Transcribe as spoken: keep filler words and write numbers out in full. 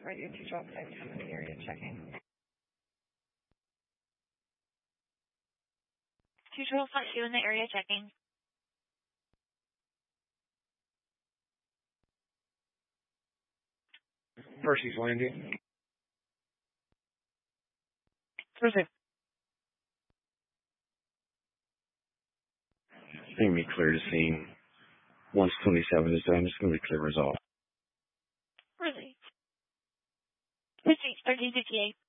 right, your two twelve five ten in the area checking. two twelve five two in the area checking. Percy's Landing. Percy. It's going to be clear to scene. Once twenty-seven is done, it's going to be clear resolve. Percy. Percy, thirteen fifty-eight.